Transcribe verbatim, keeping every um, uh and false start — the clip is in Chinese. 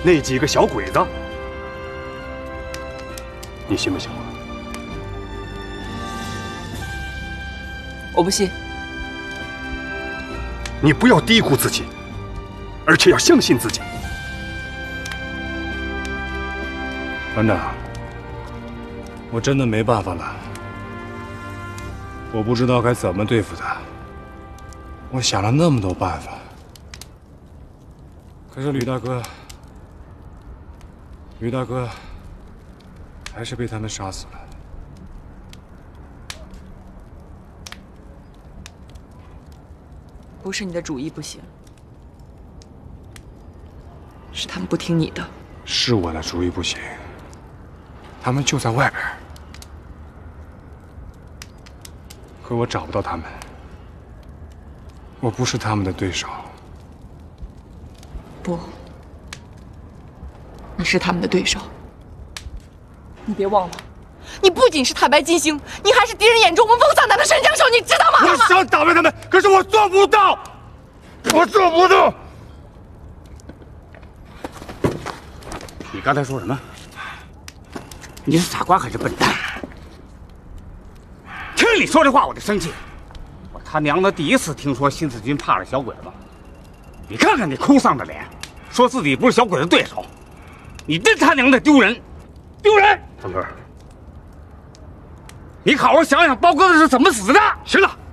那几个小鬼子，你信不信我？ 我不信。 你不要低估自己，而且要相信自己。 团长，我真的没办法了，我不知道该怎么对付他。我想了那么多办法，可是吕大哥，吕大哥还是被他们杀死了。 不是你的主意不行，是他们不听你的。 是我的主意不行，他们就在外边，可我找不到他们，我不是他们的对手。 不，你是他们的对手。你别忘了，你不仅是太白金星，你还是敌人眼中闻风丧胆的神枪手，你知道吗？ 我想打败他们，可是我做不到，我做不到。 你刚才说什么？你是傻瓜还是笨蛋？听你说这话我就生气。我他娘的第一次听说新四军怕了小鬼子。你看看你哭丧的脸，说自己不是小鬼子对手，你真他娘的丢人，丢人！ 腾哥， 你好好想想包哥子是怎么死的。 行了。